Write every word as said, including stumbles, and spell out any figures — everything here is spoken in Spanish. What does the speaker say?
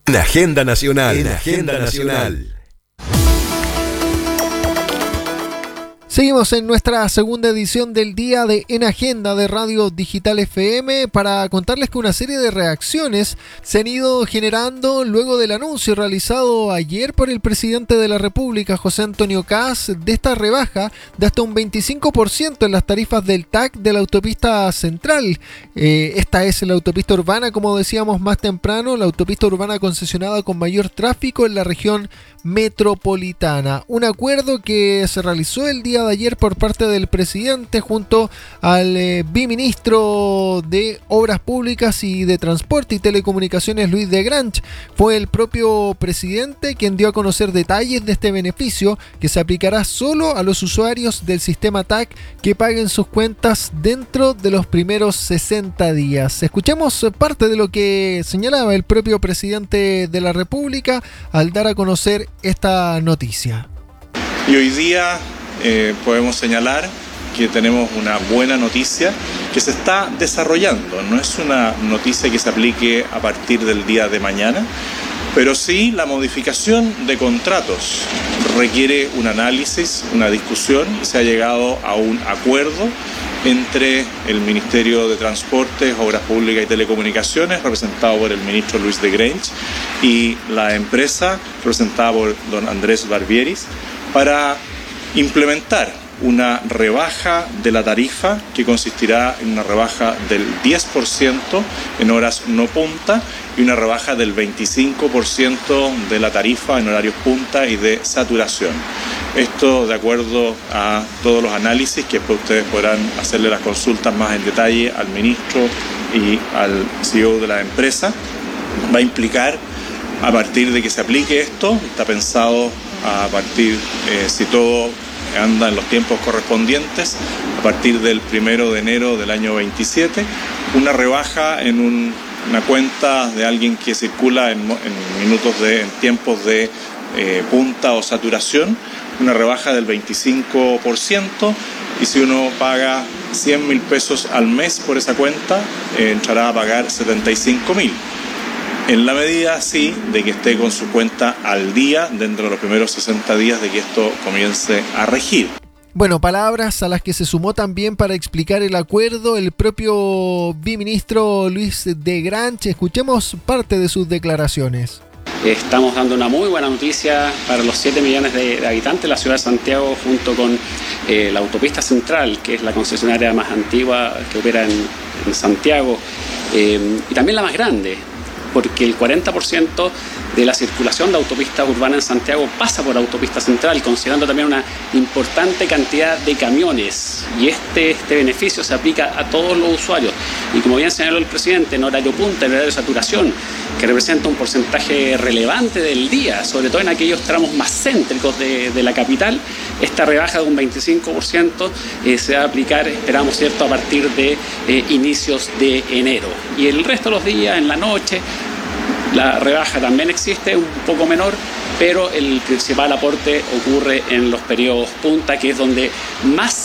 En Agenda Nacional. En Agenda Nacional. Seguimos en nuestra segunda edición del día de En Agenda de Radio Digital F M para contarles que una serie de reacciones se han ido generando luego del anuncio realizado ayer por el presidente de la República, José Antonio Kast, de esta rebaja de hasta un veinticinco por ciento en las tarifas del T A C de la autopista central. Eh, esta es la autopista urbana, como decíamos más temprano, la autopista urbana concesionada con mayor tráfico en la región metropolitana. Un acuerdo que se realizó el día de ayer por parte del presidente junto al eh, viceministro de Obras Públicas y de Transporte y Telecomunicaciones, Luis de Grange. Fue el propio presidente quien dio a conocer detalles de este beneficio que se aplicará solo a los usuarios del sistema T A C que paguen sus cuentas dentro de los primeros sesenta días. Escuchemos parte de lo que señalaba el propio presidente de la República al dar a conocer esta noticia. Y hoy día eh, podemos señalar que tenemos una buena noticia que se está desarrollando. No es una noticia que se aplique a partir del día de mañana, pero sí la modificación de contratos requiere un análisis, una discusión, y se ha llegado a un acuerdo entre el Ministerio de Transportes, Obras Públicas y Telecomunicaciones, representado por el ministro Luis de Grange, y la empresa, representada por don Andrés Barbieris, para implementar una rebaja de la tarifa que consistirá en una rebaja del diez por ciento en horas no punta y una rebaja del veinticinco por ciento de la tarifa en horarios punta y de saturación. Esto de acuerdo a todos los análisis que después ustedes podrán hacerle las consultas más en detalle al ministro y al C E O de la empresa. Va a implicar, a partir de que se aplique esto, está pensado a partir, eh, si todo anda en los tiempos correspondientes, a partir del primero de enero del año veintisiete, una rebaja en un, una cuenta de alguien que circula en, en minutos de, en tiempos de eh, punta o saturación, una rebaja del veinticinco por ciento, y si uno paga cien mil pesos al mes por esa cuenta, eh, entrará a pagar setenta y cinco mil. En la medida, sí, de que esté con su cuenta al día dentro de los primeros sesenta días de que esto comience a regir. Bueno, palabras a las que se sumó también para explicar el acuerdo el propio viceministro Luis de Grange. Escuchemos parte de sus declaraciones. Estamos dando una muy buena noticia para los siete millones de, de habitantes de la ciudad de Santiago, junto con eh, la autopista central, que es la concesionaria más antigua que opera en, en Santiago, eh, y también la más grande, porque el cuarenta por ciento de la circulación de autopistas urbanas en Santiago pasa por autopista central, considerando también una importante cantidad de camiones. Y este, este beneficio se aplica a todos los usuarios. Y como bien señaló el presidente, en horario punta, en horario de saturación, que representa un porcentaje relevante del día, sobre todo en aquellos tramos más céntricos de, de la capital, esta rebaja de un veinticinco por ciento eh, se va a aplicar, esperamos, ¿cierto?, a partir de eh, inicios de enero. Y el resto de los días, en la noche, la rebaja también existe, un poco menor, pero el principal aporte ocurre en los periodos punta, que es donde más